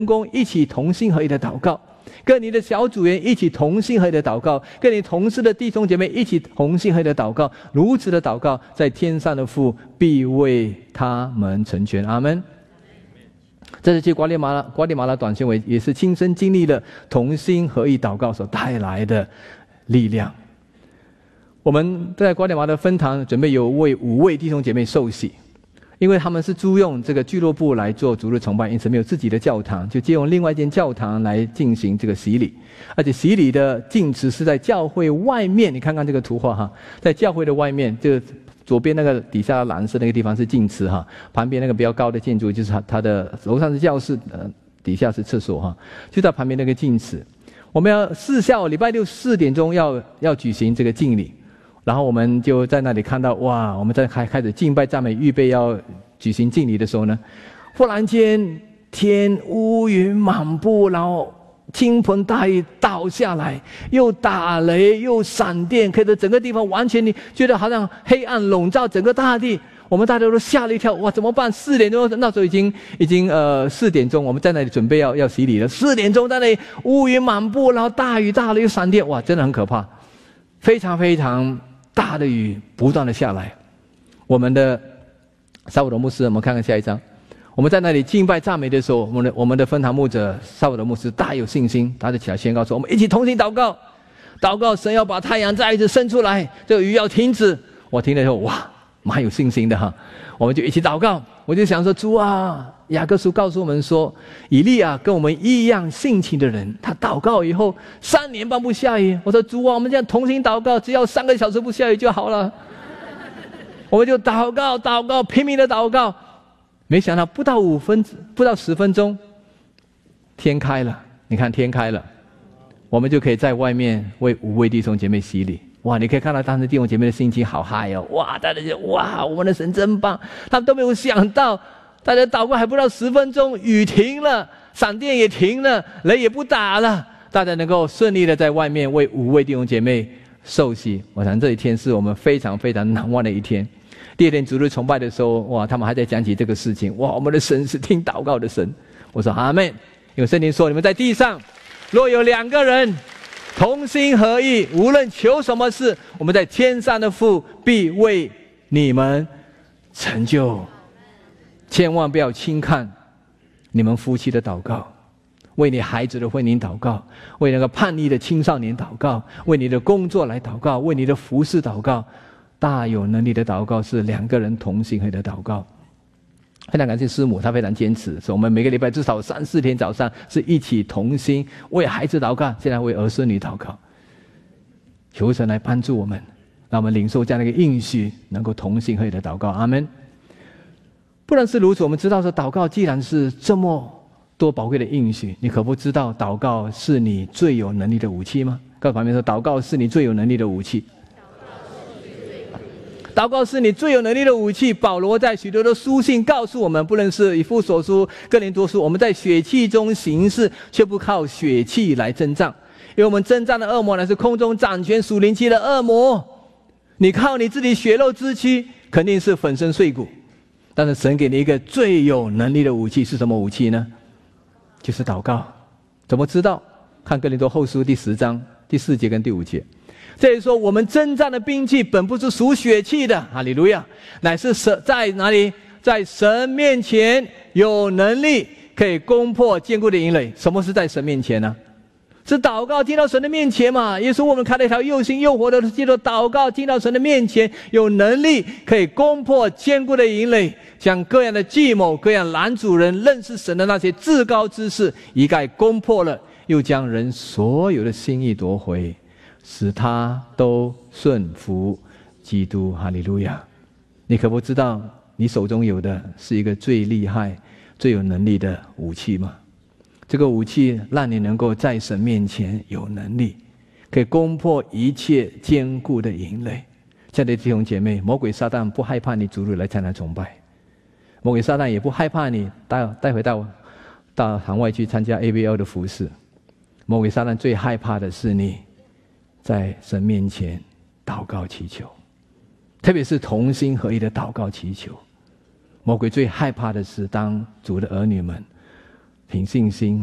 工一起同心合意的祷告，跟你的小组员一起同心合意的祷告，跟你同事的弟兄姐妹一起同心合意的祷告，如此的祷告，在天上的父必为他们成全。阿们。这是瓜地马拉短宣委也是亲身经历了同心合意祷告所带来的力量。我们在瓜地马拉的分堂准备有为5位弟兄姐妹受洗，因为他们是租用这个俱乐部来做主日崇拜，因此没有自己的教堂，就借用另外一间教堂来进行这个洗礼。而且洗礼的净池是在教会外面，你看看这个图画哈，在教会的外面，就左边那个底下蓝色那个地方是净池哈，旁边那个比较高的建筑就是它的楼上是教室，底下是厕所哈，就在旁边那个净池。我们要下午礼拜六4点钟要举行这个敬礼。然后我们就在那里看到，哇！我们在开始敬拜赞美，预备要举行敬礼的时候呢，忽然间天乌云满布，然后倾盆大雨倒下来，又打雷又闪电，可是整个地方完全你觉得好像黑暗笼罩整个大地。我们大家都吓了一跳，哇！怎么办？4点钟，那时候已经4点钟，我们在那里准备要洗礼了。4点钟在那里乌云满布，然后大雨大雷又闪电，哇！真的很可怕，非常非常大的雨不断的下来。我们的萨瓦罗牧师，我们看看下一章。我们在那里敬拜赞美的时候，我们的分堂牧者萨瓦罗牧师大有信心，他就起来宣告说：“我们一起同心祷告，祷告神要把太阳再一次升出来，这个雨要停止。”我听了以后，哇，蛮有信心的哈。我们就一起祷告。我就想说，主啊，雅各书告诉我们说，以利亚跟我们一样性情的人，他祷告以后3年半不下雨。我说，主啊，我们这样同心祷告，只要3个小时不下雨就好了。我们就祷告，拼命的祷告。没想到不到10分钟，天开了。你看天开了，我们就可以在外面为5位弟兄姐妹洗礼。哇！你可以看到当时弟兄姐妹的心情好嗨哦！哇！大家就哇，我们的神真棒！他们都没有想到，大家祷告还不到10分钟，雨停了，闪电也停了，雷也不打了，大家能够顺利的在外面为5位弟兄姐妹受洗。我想这一天是我们非常非常难忘的一天。第2天主日崇拜的时候，哇，他们还在讲起这个事情。哇，我们的神是听祷告的神。我说阿们。因为圣经说，你们在地上若有2个人同心合意，无论求什么事，我们在天上的父必为你们成就。千万不要轻看你们夫妻的祷告，为你孩子的婚姻祷告，为那个叛逆的青少年祷告，为你的工作来祷告，为你的服事祷告。大有能力的祷告是2个人同心合意的祷告。非常感谢师母，她非常坚持，所以我们每个礼拜至少3、4天早上是一起同心为孩子祷告，现在为儿孙女祷告，求神来帮助我们，让我们领受这样的一个应许，能够同心合意的祷告。阿们。不然是如此，我们知道说祷告既然是这么多宝贵的应许，你可不知道祷告是你最有能力的武器吗？告诉旁边说，祷告是你最有能力的武器。祷告是你最有能力的武器。保罗在许多的书信告诉我们，不论是以弗所书、哥林多书，我们在血气中行事，却不靠血气来征战，因为我们征战的恶魔呢，是空中掌权属灵气的恶魔。你靠你自己血肉之躯，肯定是粉身碎骨。但是神给你一个最有能力的武器，是什么武器呢？就是祷告。怎么知道？看哥林多后书第10章第4节跟第5节。这里说，我们征战的兵器本不是属血气的，哈利路亚，乃是在哪里？在神面前有能力可以攻破坚固的营垒。什么是在神面前呢？是祷告进到神的面前嘛。耶稣我们开了一条又新又活的基督，祷告进到神的面前，有能力可以攻破坚固的营垒，将各样的计谋、各样拦阻人认识神的那些至高之事一概攻破了，又将人所有的心意夺回，使他都顺服基督。哈利路亚！你可不知道你手中有的是一个最厉害、最有能力的武器吗？这个武器让你能够在神面前有能力，可以攻破一切坚固的营垒。亲爱的弟兄姐妹，魔鬼撒旦不害怕你主日来参加崇拜，魔鬼撒旦也不害怕你带回到堂外去参加 ABL 的服事。魔鬼撒旦最害怕的是你在神面前祷告祈求，特别是同心合意的祷告祈求。魔鬼最害怕的是当主的儿女们凭信心